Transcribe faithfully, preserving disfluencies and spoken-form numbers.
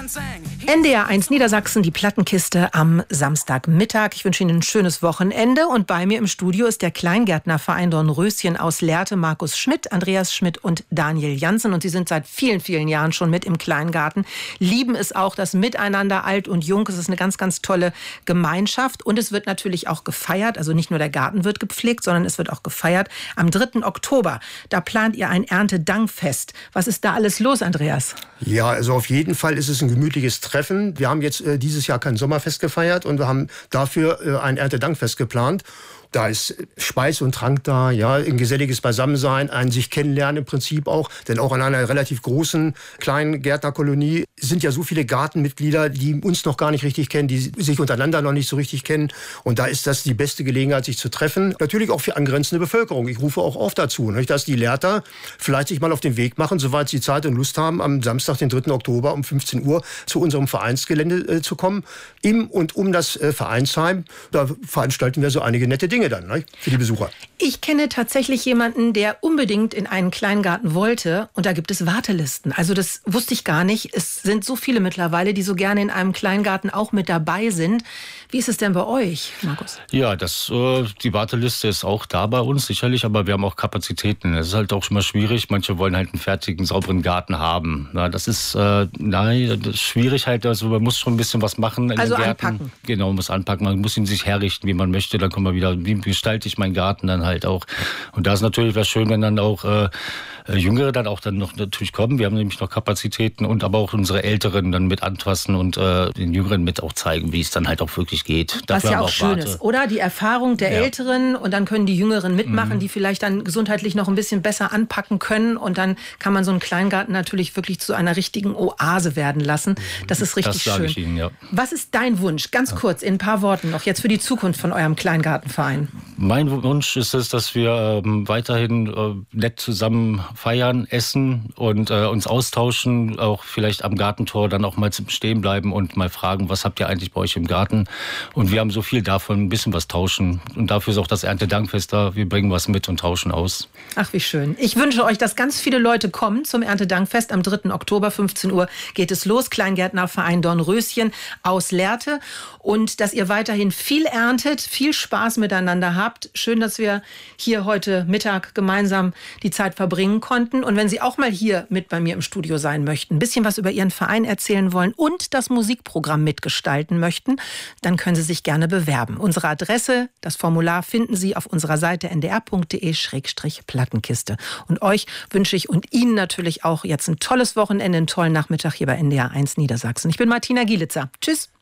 N D R eins Niedersachsen, die Plattenkiste am Samstagmittag. Ich wünsche Ihnen ein schönes Wochenende. Und bei mir im Studio ist der Kleingärtnerverein Dornröschen aus Lehrte, Markus Schmidt, Andreas Schmidt und Daniel Jansen. Und sie sind seit vielen, vielen Jahren schon mit im Kleingarten. Lieben es auch, das Miteinander, alt und jung. Es ist eine ganz, ganz tolle Gemeinschaft. Und es wird natürlich auch gefeiert. Also nicht nur der Garten wird gepflegt, sondern es wird auch gefeiert. Am dritten Oktober, da plant ihr ein Erntedankfest. Was ist da alles los, Andreas? Ja, also auf jeden Fall ist es ein gemütliches Treffen. Wir haben jetzt äh, dieses Jahr kein Sommerfest gefeiert und wir haben dafür äh, ein Erntedankfest geplant. Da ist Speis und Trank da, ja, ein geselliges Beisammensein, ein sich kennenlernen im Prinzip auch. Denn auch in einer relativ großen kleinen Gärtnerkolonie sind ja so viele Gartenmitglieder, die uns noch gar nicht richtig kennen, die sich untereinander noch nicht so richtig kennen. Und da ist das die beste Gelegenheit, sich zu treffen. Natürlich auch für angrenzende Bevölkerung. Ich rufe auch auf dazu, nicht, dass die Lehrter vielleicht sich mal auf den Weg machen, soweit sie Zeit und Lust haben, am Samstag, den dritten Oktober um fünfzehn Uhr zu unserem Vereinsgelände äh, zu kommen. Im und um das äh, Vereinsheim, da veranstalten wir so einige nette Dinge dann, ne, für die Besucher. Ich kenne tatsächlich jemanden, der unbedingt in einen Kleingarten wollte und da gibt es Wartelisten. Also das wusste ich gar nicht. Es sind so viele mittlerweile, die so gerne in einem Kleingarten auch mit dabei sind. Wie ist es denn bei euch, Markus? Ja, das, äh, die Warteliste ist auch da bei uns sicherlich, aber wir haben auch Kapazitäten. Es ist halt auch schon mal schwierig. Manche wollen halt einen fertigen, sauberen Garten haben. Na, das ist, äh, nein, das ist schwierig halt. Also man muss schon ein bisschen was machen in also den Gärten. Anpacken. Genau, man muss anpacken. Man muss ihn sich herrichten, wie man möchte. Dann kommen wir wieder, wie gestalte ich meinen Garten dann halt auch. Und da ist natürlich was schön, wenn dann auch äh, Jüngere dann auch dann noch natürlich kommen. Wir haben nämlich noch Kapazitäten und aber auch unsere Älteren dann mit anfassen und äh, den Jüngeren mit auch zeigen, wie es dann halt auch wirklich geht. Was Dafür ja haben auch wir schön Warte. ist, oder? Die Erfahrung der Ja. Älteren und dann können die Jüngeren mitmachen, Mhm. die vielleicht dann gesundheitlich noch ein bisschen besser anpacken können und dann kann man so einen Kleingarten natürlich wirklich zu einer richtigen Oase werden lassen. Das ist richtig Das sage schön. ich Ihnen, ja. Was ist dein Wunsch? Ganz kurz, in ein paar Worten noch, jetzt für die Zukunft von eurem Kleingartenverein. Mein Wunsch ist es, dass wir ähm, weiterhin äh, nett zusammen feiern, essen und äh, uns austauschen, auch vielleicht am Gartentor dann auch mal zum Stehen bleiben und mal fragen, was habt ihr eigentlich bei euch im Garten? Und wir haben so viel davon, ein bisschen was tauschen. Und dafür ist auch das Erntedankfest da. Wir bringen was mit und tauschen aus. Ach, wie schön. Ich wünsche euch, dass ganz viele Leute kommen zum Erntedankfest. Am dritten Oktober, fünfzehn Uhr geht es los. Kleingärtnerverein Dornröschen aus Lehrte. Und dass ihr weiterhin viel erntet, viel Spaß miteinander habt. Schön, dass wir hier heute Mittag gemeinsam die Zeit verbringen konnten. Und wenn Sie auch mal hier mit bei mir im Studio sein möchten, ein bisschen was über Ihren Verein erzählen wollen und das Musikprogramm mitgestalten möchten, dann können Sie sich gerne bewerben. Unsere Adresse, das Formular finden Sie auf unserer Seite n d r punkt d e slash plattenkiste. Und euch wünsche ich und Ihnen natürlich auch jetzt ein tolles Wochenende, einen tollen Nachmittag hier bei N D R eins Niedersachsen. Ich bin Martina Gielitzer. Tschüss.